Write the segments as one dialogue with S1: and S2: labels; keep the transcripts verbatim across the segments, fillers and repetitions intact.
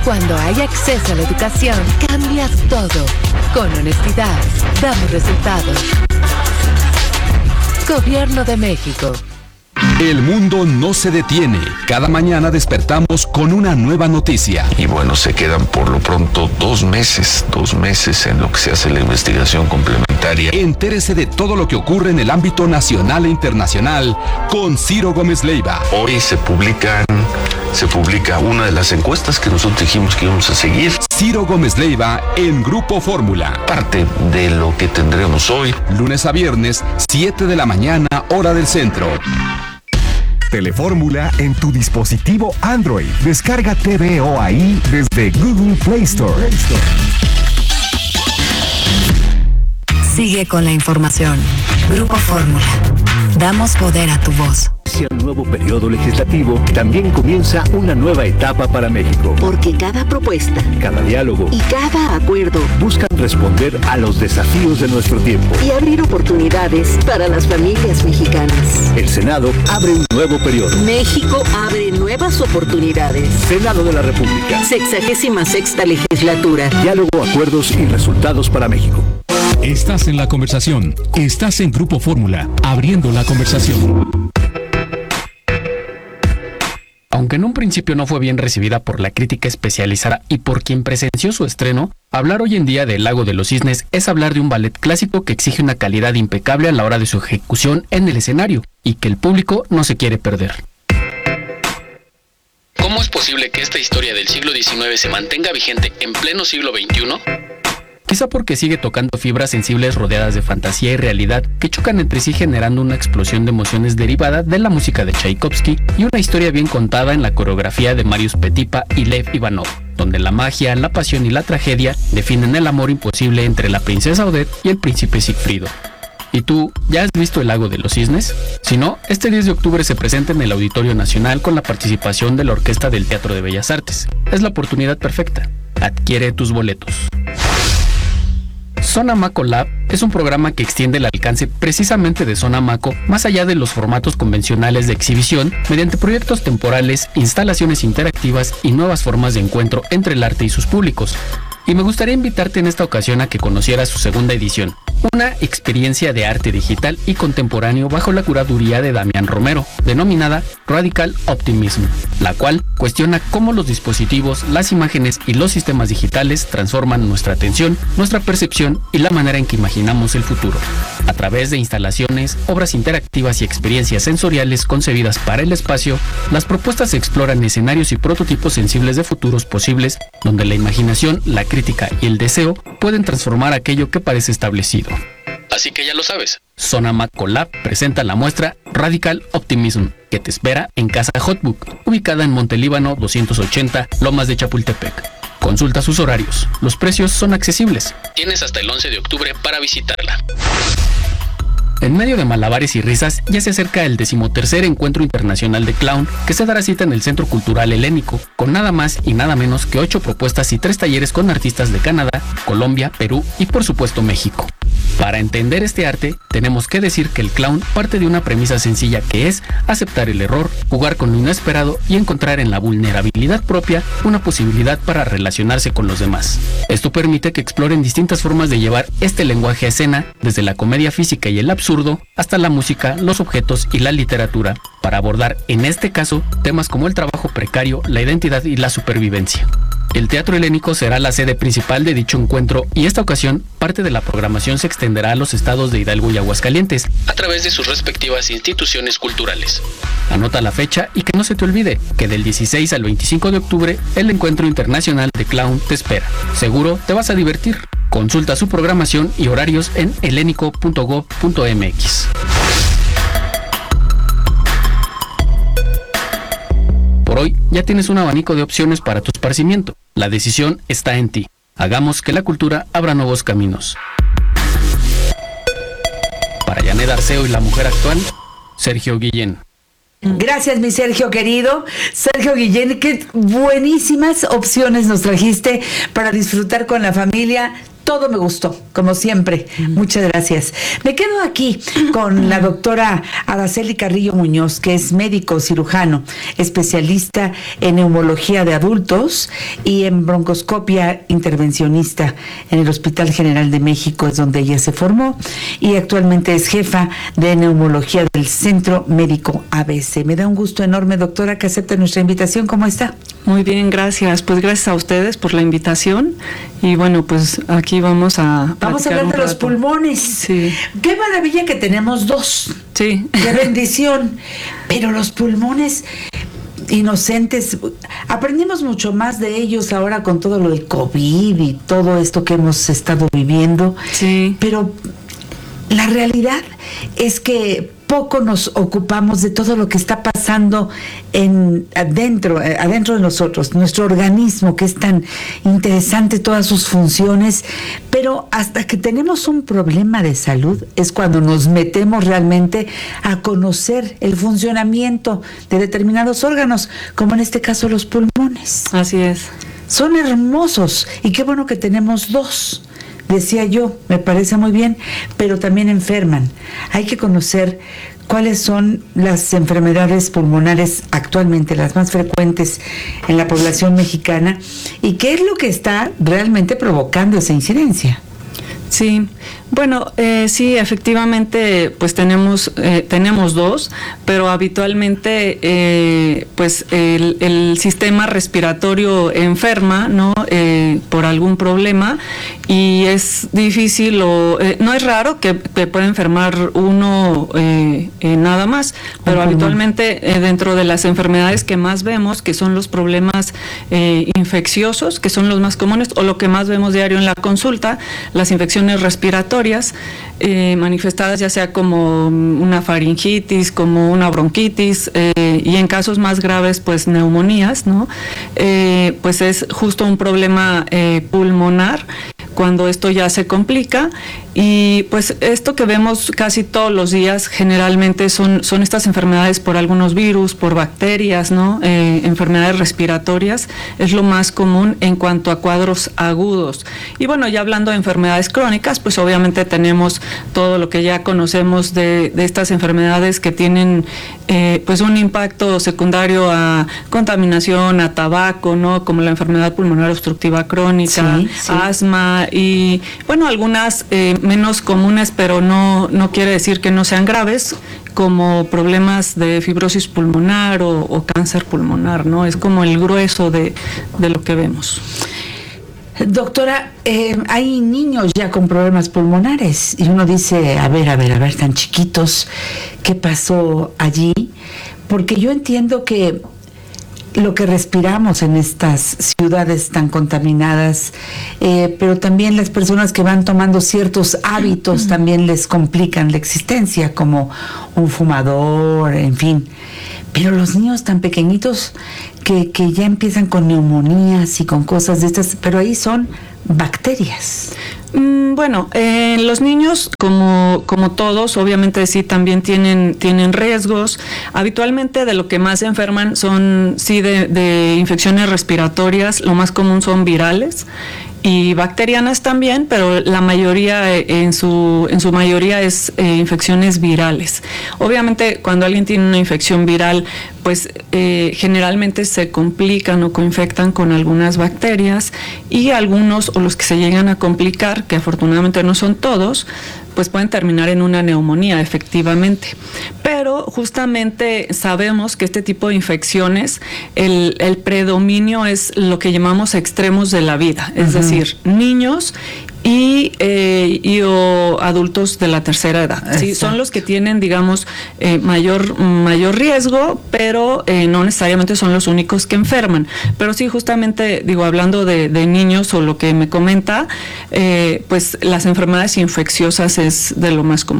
S1: Cuando hay acceso a la educación, cambias todo. Con honestidad, damos resultados. Gobierno de México.
S2: El mundo no se detiene. Cada mañana despertamos con una nueva noticia.
S3: Y bueno, se quedan por lo pronto dos meses, dos meses en lo que se hace la investigación complementaria.
S2: Entérese de todo lo que ocurre en el ámbito nacional e internacional con Ciro Gómez Leiva.
S3: Hoy se publican, se publica una de las encuestas que nosotros dijimos que íbamos a seguir.
S2: Ciro Gómez Leiva en Grupo Fórmula.
S3: Parte de lo que tendremos hoy.
S2: Lunes a viernes, siete de la mañana, hora del centro.
S4: Telefórmula en tu dispositivo Android. Descarga T V O ahí desde Google Play Store.
S5: Sigue con la información. Grupo Fórmula. Damos poder a tu voz.
S6: Hacia un nuevo periodo legislativo, también comienza una nueva etapa para México.
S7: Porque cada propuesta,
S6: cada diálogo
S7: y cada acuerdo
S6: buscan responder a los desafíos de nuestro tiempo
S7: y abrir oportunidades para las familias mexicanas.
S6: El Senado abre un nuevo periodo.
S7: México abre nuevas oportunidades.
S6: Senado de la República.
S7: Sexagésima sexta legislatura.
S6: Diálogo, acuerdos y resultados para México.
S8: Estás en la conversación. Estás en Grupo Fórmula, abriendo la conversación.
S9: Aunque en un principio no fue bien recibida por la crítica especializada y por quien presenció su estreno, hablar hoy en día del Lago de los Cisnes es hablar de un ballet clásico que exige una calidad impecable a la hora de su ejecución en el escenario y que el público no se quiere perder. ¿Cómo es posible que esta historia del siglo diecinueve se mantenga vigente en pleno siglo veintiuno? Quizá porque sigue tocando fibras sensibles rodeadas de fantasía y realidad que chocan entre sí generando una explosión de emociones derivada de la música de Tchaikovsky y una historia bien contada en la coreografía de Marius Petipa y Lev Ivanov, donde la magia, la pasión y la tragedia definen el amor imposible entre la princesa Odette y el príncipe Sigfrido. ¿Y tú, ya has visto El Lago de los Cisnes? Si no, este diez de octubre se presenta en el Auditorio Nacional con la participación de la Orquesta del Teatro de Bellas Artes. Es la oportunidad perfecta. Adquiere tus boletos. Zona Maco Lab es un programa que extiende el alcance precisamente de Zona Maco más allá de los formatos convencionales de exhibición mediante proyectos temporales, instalaciones interactivas y nuevas formas de encuentro entre el arte y sus públicos. Y me gustaría invitarte en esta ocasión a que conocieras su segunda edición, una experiencia de arte digital y contemporáneo bajo la curaduría de Damián Romero, denominada Radical Optimism, la cual cuestiona cómo los dispositivos, las imágenes y los sistemas digitales transforman nuestra atención, nuestra percepción y la manera en que imaginamos el futuro. A través de instalaciones, obras interactivas y experiencias sensoriales concebidas para el espacio, las propuestas exploran escenarios y prototipos sensibles de futuros posibles, donde la imaginación, la crítica y el deseo pueden transformar aquello que parece establecido. Así que ya lo sabes, Zona Maco Lab presenta la muestra Radical Optimism, que te espera en Casa Hotbook, ubicada en Montelíbano doscientos ochenta, Lomas de Chapultepec. Consulta sus horarios, los precios son accesibles. Tienes hasta el once de octubre para visitarla. En medio de malabares y risas, ya se acerca el decimotercer Encuentro Internacional de Clown, que se dará cita en el Centro Cultural Helénico, con nada más y nada menos que ocho propuestas y tres talleres con artistas de Canadá, Colombia, Perú y por supuesto México. Para entender este arte, tenemos que decir que el clown parte de una premisa sencilla que es aceptar el error, jugar con lo inesperado y encontrar en la vulnerabilidad propia una posibilidad para relacionarse con los demás. Esto permite que exploren distintas formas de llevar este lenguaje a escena, desde la comedia física y el absurdo, hasta la música, los objetos y la literatura, para abordar, en este caso, temas como el trabajo precario, la identidad y la supervivencia. El Teatro Helénico será la sede principal de dicho encuentro y esta ocasión parte de la programación se extenderá a los estados de Hidalgo y Aguascalientes a través de sus respectivas instituciones culturales. Anota la fecha y que no se te olvide que del dieciséis al veinticinco de octubre el Encuentro Internacional de Clown te espera. Seguro te vas a divertir. Consulta su programación y horarios en helénico punto gob punto mx. Por hoy ya tienes un abanico de opciones para tu esparcimiento. La decisión está en ti. Hagamos que la cultura abra nuevos caminos. Para Janet Arceo y la mujer actual, Sergio Guillén.
S10: Gracias, mi Sergio querido. Sergio Guillén, qué buenísimas opciones nos trajiste para disfrutar con la familia todo me gustó, como siempre. Mm. Muchas gracias. Me quedo aquí con la doctora Araceli Carrillo Muñoz, que es médico cirujano, especialista en neumología de adultos y en broncoscopia intervencionista en el Hospital General de México, es donde ella se formó, y actualmente es jefa de neumología del Centro Médico A B C. Me da un gusto enorme, doctora, que acepte nuestra invitación. ¿Cómo está?
S11: Muy bien, gracias. Pues gracias a ustedes por la invitación. Y bueno, pues aquí vamos a
S10: Vamos a hablar de los pulmones.
S11: Sí.
S10: Qué maravilla que tenemos dos.
S11: Sí.
S10: Qué bendición. Pero los pulmones inocentes, aprendimos mucho más de ellos ahora con todo lo del COVID y todo esto que hemos estado viviendo.
S11: Sí.
S10: Pero la realidad es que poco nos ocupamos de todo lo que está pasando en adentro, adentro de nosotros, nuestro organismo, que es tan interesante, todas sus funciones, pero hasta que tenemos un problema de salud es cuando nos metemos realmente a conocer el funcionamiento de determinados órganos, como en este caso los pulmones.
S11: Así es.
S10: Son hermosos y qué bueno que tenemos dos. Decía yo, me parece muy bien, pero también enferman. Hay que conocer cuáles son las enfermedades pulmonares actualmente, las más frecuentes en la población mexicana, y qué es lo que está realmente provocando esa incidencia.
S11: Sí, bueno, eh, sí, efectivamente, pues tenemos eh, tenemos dos, pero habitualmente, eh, pues el, el sistema respiratorio enferma, ¿no? Eh, por algún problema, y es difícil o eh, no es raro que, que pueda enfermar uno eh, eh, nada más, pero habitualmente eh, dentro de las enfermedades que más vemos, que son los problemas eh, infecciosos, que son los más comunes, o lo que más vemos diario en la consulta, las infecciones respiratorias eh, manifestadas ya sea como una faringitis, como una bronquitis eh, y en casos más graves pues neumonías, ¿no? Eh, pues es justo un problema eh, pulmonar cuando esto ya se complica, y pues esto que vemos casi todos los días generalmente son, son estas enfermedades por algunos virus, por bacterias, ¿no? Eh, enfermedades respiratorias es lo más común en cuanto a cuadros agudos. Y bueno, ya hablando de enfermedades crónicas, pues obviamente tenemos todo lo que ya conocemos de, de estas enfermedades que tienen eh, pues un impacto secundario a contaminación, a tabaco, ¿no? Como la enfermedad pulmonar obstructiva crónica, sí, sí. asma, y bueno, algunas eh, menos comunes, pero no, no quiere decir que no sean graves, como problemas de fibrosis pulmonar o, o cáncer pulmonar, ¿no? Es como el grueso de, de lo que vemos.
S10: Doctora, eh, hay niños ya con problemas pulmonares y uno dice, a ver, a ver, a ver, tan chiquitos, ¿qué pasó allí? Porque yo entiendo que lo que respiramos en estas ciudades tan contaminadas, eh, pero también las personas que van tomando ciertos hábitos también les complican la existencia, como un fumador, en fin. Pero los niños tan pequeñitos que, que ya empiezan con neumonías y con cosas de estas, pero ahí son bacterias.
S11: Bueno, eh, los niños, como, como todos, obviamente sí también tienen, tienen riesgos. Habitualmente de lo que más se enferman son, sí, de, de infecciones respiratorias, lo más común son virales y bacterianas también, pero la mayoría, en su, en su mayoría es eh, infecciones virales. Obviamente cuando alguien tiene una infección viral, pues eh, generalmente se complican o coinfectan con algunas bacterias, y algunos, o los que se llegan a complicar, que afortunadamente no son todos, pues pueden terminar en una neumonía, efectivamente. Pero justamente sabemos que este tipo de infecciones, el, el predominio es lo que llamamos extremos de la vida, es uh-huh. decir, niños y, eh, y o adultos de la tercera edad. ¿Sí? Son los que tienen, digamos, eh, mayor, mayor riesgo, pero eh, no necesariamente son los únicos que enferman. Pero sí, justamente, digo, hablando de, de niños o lo que me comenta, eh, pues las enfermedades infecciosas es de lo más común.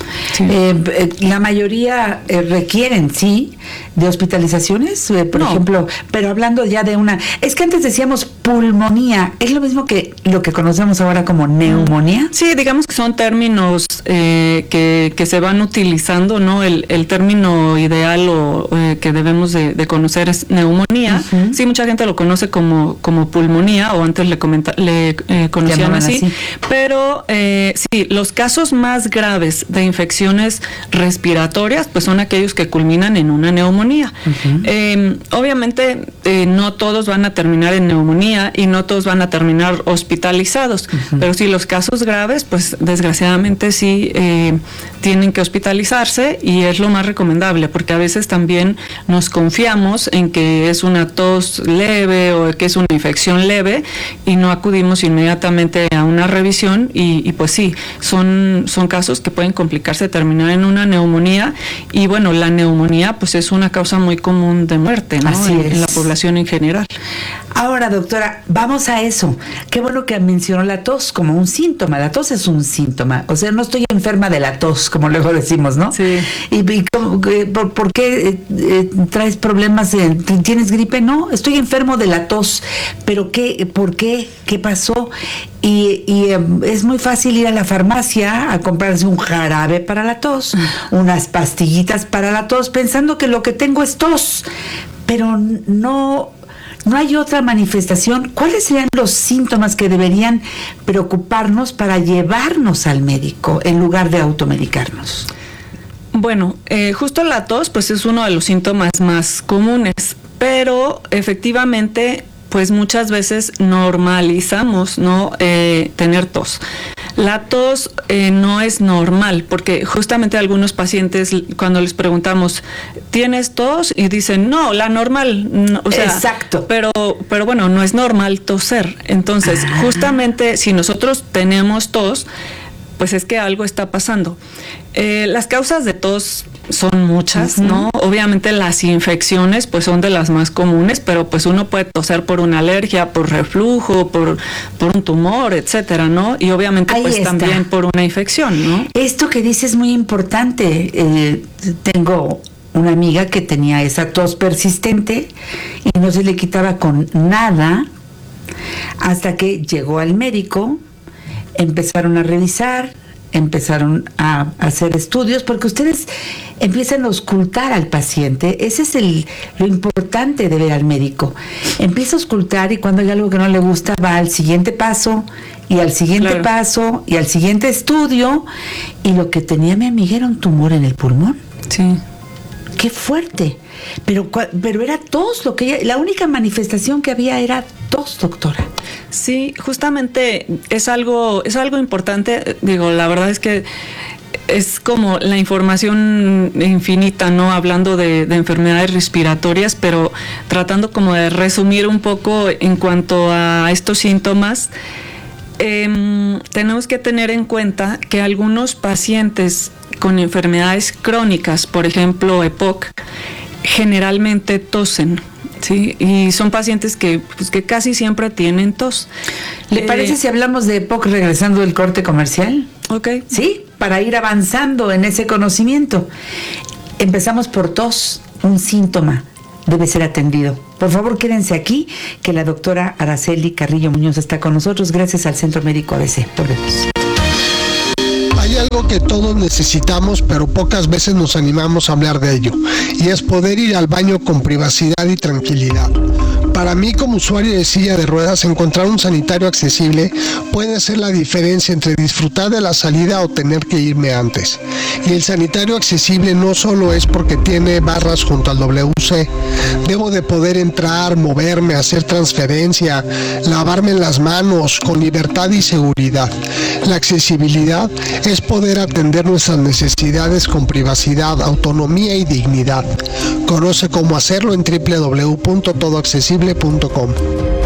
S10: Sí. Eh, eh, la mayoría eh, requieren, sí, de hospitalizaciones, eh, por no. ejemplo, pero hablando ya de una... Es que antes decíamos pulmonía, ¿es lo mismo que lo que conocemos ahora como neumonía?
S11: Sí, digamos que son términos eh, que, que se van utilizando, ¿no? El, el término ideal o eh, que debemos de, de conocer es neumonía. Uh-huh. Sí, mucha gente lo conoce como, como pulmonía, o antes le, comenta, le eh, conocían así, así, pero eh, sí, los casos más graves de infecciones respiratorias pues son aquellos que culminan en una neumonía. Uh-huh. Eh, obviamente eh, no todos van a terminar en neumonía y no todos van a terminar hospitalizados, uh-huh. pero sí los casos graves pues desgraciadamente sí eh, tienen que hospitalizarse, y es lo más recomendable, porque a veces también nos confiamos en que es una tos leve o que es una infección leve y no acudimos inmediatamente a una revisión, y, y pues sí, son, son casos que pueden complicarse, terminar en una neumonía, y bueno, la neumonía pues es una causa muy común de muerte, ¿no?
S10: Así
S11: en,
S10: es.
S11: en la población en general.
S10: Ahora, doctora, vamos a eso. Qué bueno que mencionó la tos como un síntoma. La tos es un síntoma. O sea, no estoy enferma de la tos, como luego decimos, ¿no?
S11: Sí.
S10: ¿Y, y cómo, por, por qué eh, eh, traes problemas? Eh, ¿Tienes gripe? No, estoy enfermo de la tos. ¿Pero qué? ¿Por qué? ¿Qué pasó? Y, y eh, es muy fácil ir a la farmacia a comprarse un jarabe para la tos, unas pastillitas para la tos, pensando que lo que tengo es tos. Pero no... ¿No hay otra manifestación? ¿Cuáles serían los síntomas que deberían preocuparnos para llevarnos al médico en lugar de automedicarnos?
S11: Bueno, eh, justo la tos pues es uno de los síntomas más comunes, pero efectivamente pues muchas veces normalizamos, ¿no? Eh, tener tos. La tos eh, no es normal, porque justamente algunos pacientes, cuando les preguntamos, ¿tienes tos? Y dicen, no, la normal. No, o sea,
S10: exacto.
S11: Pero, pero bueno, no es normal toser. Entonces, ah. justamente si nosotros tenemos tos, pues es que algo está pasando. Eh, las causas de tos son muchas, uh-huh. ¿no? Obviamente las infecciones pues son de las más comunes, pero pues uno puede toser por una alergia, por reflujo, por, por un tumor, etcétera, ¿no? Y obviamente
S10: Ahí
S11: pues
S10: está.
S11: también por una infección, ¿no?
S10: Esto que dices es muy importante. Eh, tengo una amiga que tenía esa tos persistente y no se le quitaba con nada, hasta que llegó al médico, empezaron a revisar, empezaron a hacer estudios, porque ustedes empiezan a auscultar al paciente. Ese es el, lo importante de ver al médico. Empieza a auscultar, y cuando hay algo que no le gusta, va al siguiente paso, y al siguiente claro. paso, y al siguiente estudio, y lo que tenía mi amiga era un tumor en el pulmón.
S11: Sí.
S10: ¡Qué fuerte! Pero, pero era tos, lo que ella, la única manifestación que había era tos, doctora.
S11: Sí, justamente es algo, es algo importante. Digo, la verdad es que es como la información infinita, ¿no? Hablando de, de enfermedades respiratorias, pero tratando como de resumir un poco en cuanto a estos síntomas. Eh, tenemos que tener en cuenta que algunos pacientes con enfermedades crónicas, por ejemplo E P O C, generalmente tosen, ¿sí? Y son pacientes que, pues, que casi siempre tienen tos.
S10: ¿Le eh, parece si hablamos de E P O C regresando del corte comercial?
S11: Ok.
S10: Sí, para ir avanzando en ese conocimiento. Empezamos por tos, un síntoma. Debe ser atendido. Por favor, quédense aquí, que la doctora Araceli Carrillo Muñoz está con nosotros, gracias al Centro Médico A B C. Volvemos.
S12: Hay algo que todos necesitamos, pero pocas veces nos animamos a hablar de ello, y es poder ir al baño con privacidad y tranquilidad. Para mí, como usuario de silla de ruedas, encontrar un sanitario accesible puede ser la diferencia entre disfrutar de la salida o tener que irme antes. Y el sanitario accesible no solo es porque tiene barras junto al W C. Debo de poder entrar, moverme, hacer transferencia, lavarme las manos con libertad y seguridad. La accesibilidad es poder atender nuestras necesidades con privacidad, autonomía y dignidad. Conoce cómo hacerlo en doble u doble u doble u punto todo accesible punto com.